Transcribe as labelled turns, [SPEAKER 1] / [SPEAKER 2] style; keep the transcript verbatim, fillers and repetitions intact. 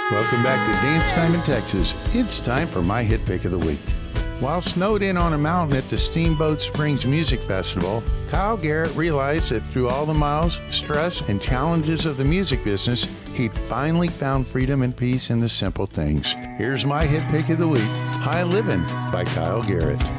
[SPEAKER 1] Welcome back to Dance Time in Texas. It's time for my hit pick of the week. While snowed in on a mountain at the Steamboat Springs Music Festival, Kyle Garrett realized that through all the miles, stress, and challenges of the music business, he'd finally found freedom and peace in the simple things. Here's my hit pick of the week, High Livin' by Kyle Garrett.